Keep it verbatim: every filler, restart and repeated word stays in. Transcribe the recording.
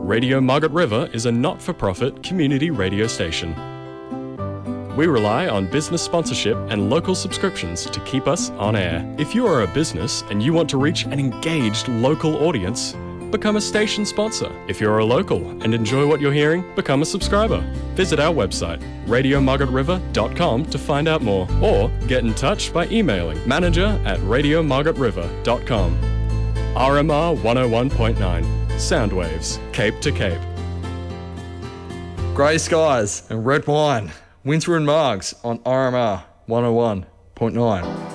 Radio Margaret River is a not-for-profit community radio station. We rely on business sponsorship and local subscriptions to keep us on air. If you are a business and you want to reach an engaged local audience, become a station sponsor. If you're a local and enjoy what you're hearing, become a subscriber. Visit our website, radio margaret river dot com, to find out more, or get in touch by emailing manager at radio margaret river dot com. R M R one oh one point nine, Soundwaves, Cape to Cape. Grey skies and red wine. Winter and Margs on R M R one oh one point nine.